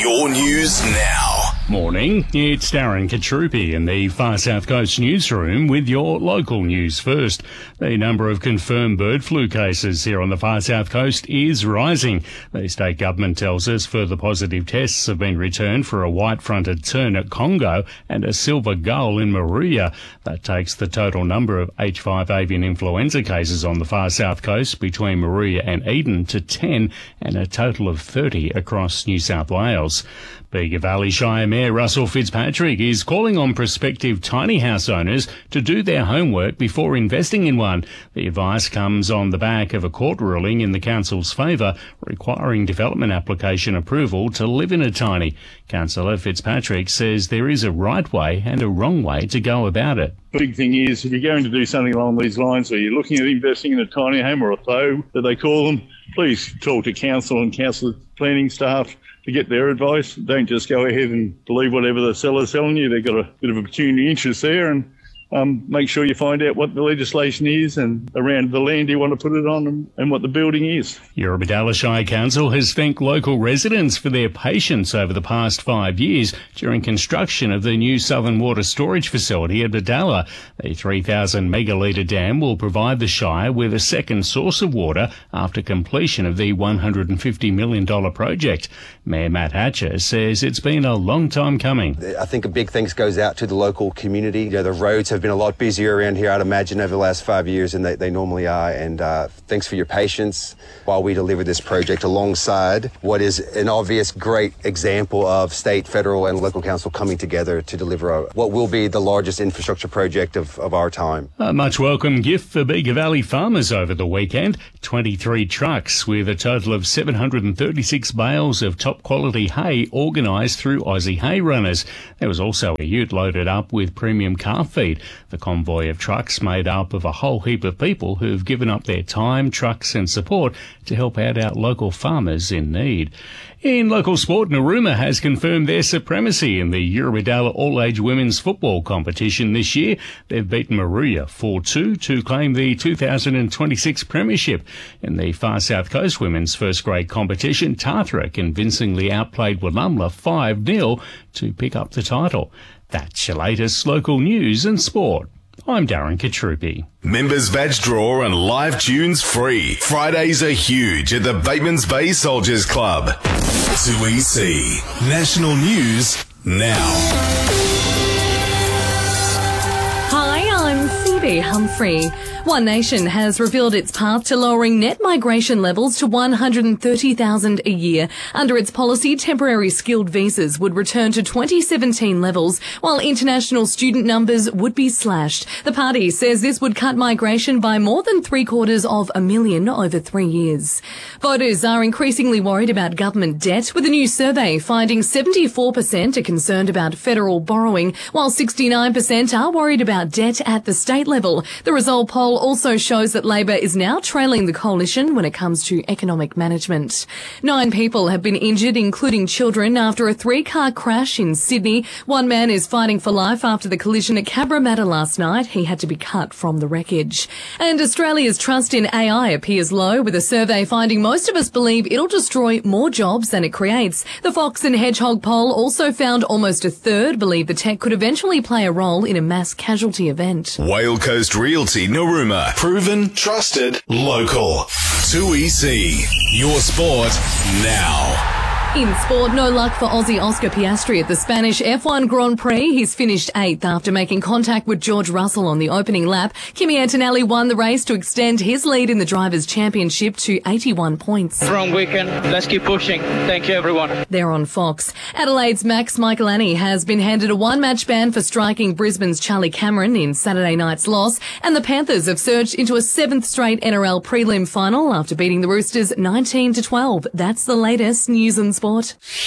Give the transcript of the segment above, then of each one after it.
Your news now. Morning, it's Darren Katrupi in the Far South Coast newsroom with your local news first. The number of confirmed bird flu cases here on the Far South Coast is rising. The state government tells us further positive tests have been returned for a white-fronted tern at Congo and a silver gull in Moruya. That takes the total number of H5 avian influenza cases on the Far South Coast between Moruya and Eden to 10 and a total of 30 across New South Wales. Bega Valley Shire Mayor Russell Fitzpatrick is calling on prospective tiny house owners to do their homework before investing in one. The advice comes on the back of a court ruling in the council's favour requiring development application approval to live in a tiny. Councillor Fitzpatrick says there is a right way and a wrong way to go about it. The big thing is, if you're going to do something along these lines, or you're looking at investing in a tiny home or a THO that they call them, please talk to council and council planning staff to get their advice. Don't just go ahead and believe whatever the seller's telling you. They've got a bit of a pecuniary interest there, and make sure you find out what the legislation is and around the land you want to put it on and what the building is. Eurobodalla Shire Council has thanked local residents for their patience over the past 5 years during construction of the new Southern Water Storage Facility at Bodalla. The 3,000 megalitre dam will provide the Shire with a second source of water after completion of the $150 million project. Mayor Matt Hatcher says it's been a long time coming. I think a big thanks goes out to the local community. You know, the roads have been a lot busier around here, I'd imagine, over the last 5 years than they normally are. And thanks for your patience while we deliver this project alongside what is an obvious great example of state, federal and local council coming together to deliver what will be the largest infrastructure project of our time. A much welcome gift for Bega Valley farmers over the weekend. 23 trucks with a total of 736 bales of top quality hay organised through Aussie Hay Runners. There was also a ute loaded up with premium calf feed. The convoy of trucks made up of a whole heap of people who've given up their time, trucks and support to help out our local farmers in need. In local sport, Narooma has confirmed their supremacy in the Eurobodalla All-Age Women's Football competition this year. They've beaten Moruya 4-2 to claim the 2026 Premiership. In the Far South Coast Women's First Grade competition, Tathra convincingly outplayed Wollumla 5-0 to pick up the title. That's your latest local news and sport. I'm Darren Katrupi. Members badge draw and live tunes free. Fridays are huge at the Batemans Bay Soldiers Club. 2EC. National News Now. Hi, I'm Phoebe Humphrey. One Nation has revealed its path to lowering net migration levels to 130,000 a year. Under its policy, temporary skilled visas would return to 2017 levels, while international student numbers would be slashed. The party says this would cut migration by more than 750,000 over 3 years. Voters are increasingly worried about government debt, with a new survey finding 74% are concerned about federal borrowing, while 69% are worried about debt at the state level. The result poll also shows that Labor is now trailing the coalition when it comes to economic management. 9 people have been injured, including children, after a 3-car crash in Sydney. One man is fighting for life after the collision at Cabramatta last night. He had to be cut from the wreckage. And Australia's trust in AI appears low, with a survey finding most of us believe it'll destroy more jobs than it creates. The Fox and Hedgehog poll also found almost a third believe the tech could eventually play a role in a mass casualty event. Whale Coast Realty Narooma. Proven, trusted, local. 2EC. Your sport now. In sport, no luck for Aussie Oscar Piastri at the Spanish F1 Grand Prix. He's finished 8th after making contact with George Russell on the opening lap. Kimi Antonelli won the race to extend his lead in the Drivers' Championship to 81 points. Strong weekend. Let's keep pushing. Thank you, everyone. They're on Fox. Adelaide's Max Michelani has been handed a 1-match ban for striking Brisbane's Charlie Cameron in Saturday night's loss, and the Panthers have surged into a 7th straight NRL prelim final after beating the Roosters 19-12. That's the latest news and sport.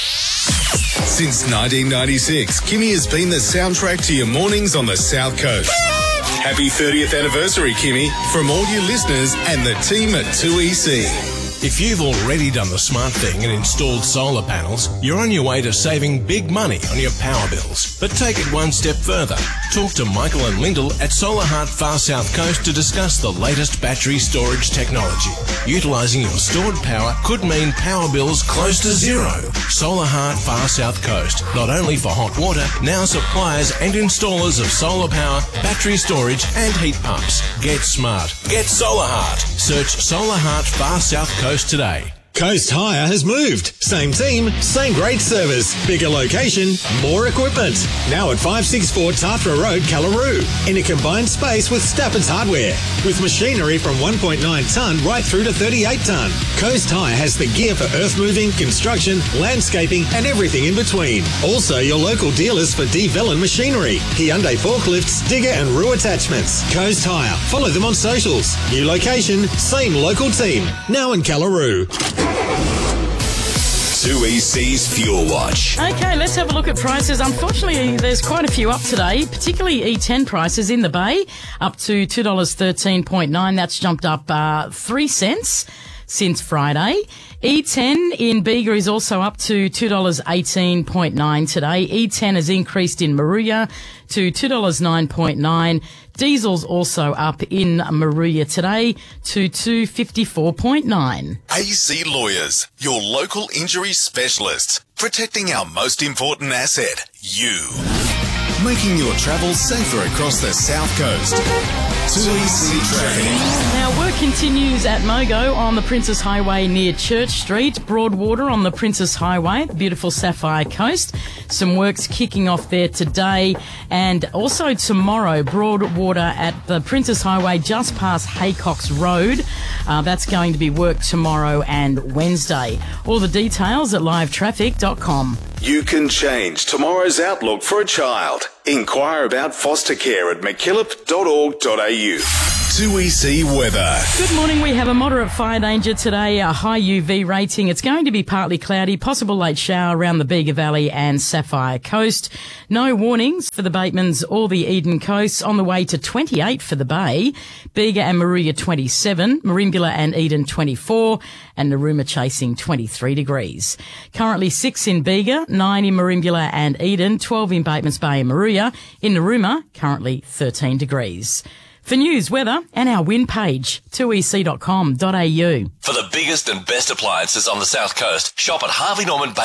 Since 1996, Kimmy has been the soundtrack to your mornings on the South Coast. Happy 30th anniversary, Kimmy, from all you listeners and the team at 2EC. If you've already done the smart thing and installed solar panels, you're on your way to saving big money on your power bills. But take it one step further. Talk to Michael and Lyndall at Solar Heart Far South Coast to discuss the latest battery storage technology. Utilising your stored power could mean power bills close to zero. Solar Heart Far South Coast, not only for hot water, now suppliers and installers of solar power, battery storage and heat pumps. Get smart. Get Solar Heart. Search Solar Heart Far South Coast today. Coast Hire has moved. Same team, same great service. Bigger location, more equipment. Now at 564 Tatra Road, Callaroo. In a combined space with Stafford's Hardware. With machinery from 1.9 tonne right through to 38 tonne. Coast Hire has the gear for earth moving, construction, landscaping and everything in between. Also your local dealers for Velen machinery, Hyundai forklifts, digger and roo attachments. Coast Hire. Follow them on socials. New location, same local team. Now in Callaroo. 2EC's Fuel Watch. Okay, let's have a look at prices. Unfortunately, there's quite a few up today, particularly E10 prices in the Bay, up to $2.13.9. That's jumped up 3 cents since Friday. E10 in Bega is also up to $2.18.9 today. E10 has increased in Moruya to $2.09.9. Diesel's also up in Moruya today to $2.54.9. AC Lawyers, your local injury specialists, protecting our most important asset, you. Making your travel safer across the South Coast. 2EC Traffic. Now, work continues at Mogo on the Princess Highway near Church Street. Broadwater on the Princess Highway, beautiful Sapphire Coast. Some works kicking off there today. And also tomorrow, Broadwater at the Princess Highway just past Haycox Road. That's going to be worked tomorrow and Wednesday. All the details at livetraffic.com. You can change tomorrow's outlook for a child. Inquire about foster care at mckillop.org.au. 2EC weather. Good morning. We have a moderate fire danger today, a high UV rating. It's going to be partly cloudy, possible late shower around the Bega Valley and Sapphire Coast. No warnings for the Batemans or the Eden Coast. On the way to 28 for the Bay. Bega and Moruya 27, Merimbula and Eden 24, and Narooma chasing 23 degrees. Currently 6 in Bega, 9 in Merimbula and Eden, 12 in Batemans Bay and Moruya. In Narooma, currently 13 degrees. For news, weather and our wind page, 2ec.com.au. For the biggest and best appliances on the South Coast, shop at Harvey Norman